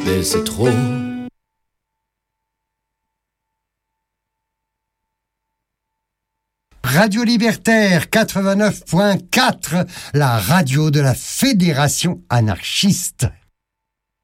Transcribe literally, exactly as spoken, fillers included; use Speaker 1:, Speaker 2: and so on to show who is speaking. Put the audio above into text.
Speaker 1: mais c'est trop.
Speaker 2: Radio Libertaire quatre-vingt-neuf point quatre, la radio de la Fédération anarchiste.